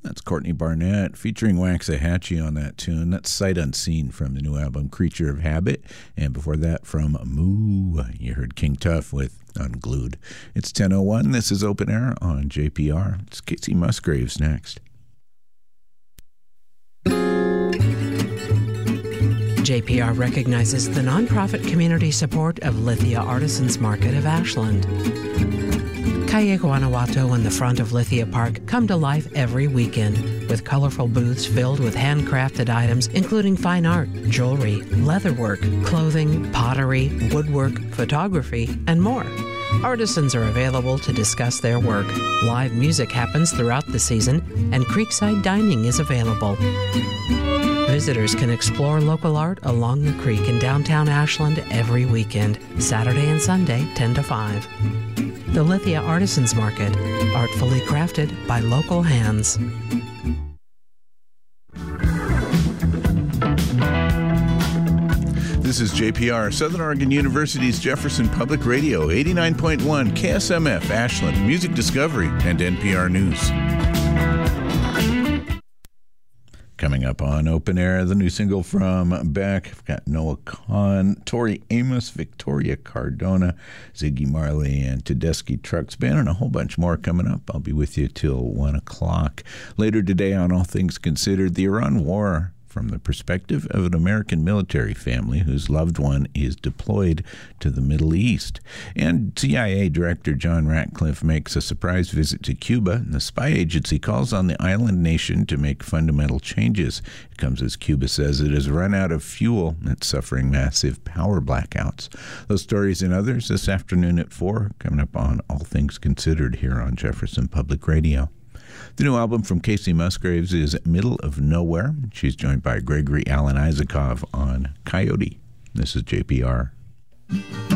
That's Courtney Barnett featuring Waxahachie on that tune. That's Sight Unseen from the new album Creature of Habit. And before that, from Moo, you heard King Tuff with Unglued. It's 10:01. This is Open Air on JPR. It's Casey Musgraves next. JPR recognizes the nonprofit community support of Lithia Artisans Market of Ashland. Calle Guanajuato and the front of Lithia Park come to life every weekend with colorful booths filled with handcrafted items including fine art, jewelry, leatherwork, clothing, pottery, woodwork, photography, and more. Artisans are available to discuss their work. Live music happens throughout the season, and creekside dining is available. Visitors can explore local art along the creek in downtown Ashland every weekend, Saturday and Sunday, 10 to 5. The Lithia Artisans Market, artfully crafted by local hands. This is JPR, Southern Oregon University's Jefferson Public Radio, 89.1 KSMF, Ashland, Music Discovery, and NPR News. Coming up on Open Air, the new single from Beck. I've got Noah Kahan, Tori Amos, Victoria Cardona, Ziggy Marley, and Tedeschi Trucks Band, and a whole bunch more coming up. I'll be with you till 1 o'clock. Later today on All Things Considered, the Iran War from the perspective of an American military family whose loved one is deployed to the Middle East. And CIA Director John Ratcliffe makes a surprise visit to Cuba, and the spy agency calls on the island nation to make fundamental changes. It comes as Cuba says it has run out of fuel and it's suffering massive power blackouts. Those stories and others this afternoon at 4, coming up on All Things Considered here on Jefferson Public Radio. The new album from Casey Musgraves is Middle of Nowhere. She's joined by Gregory Alan Isakov on Coyote. This is JPR.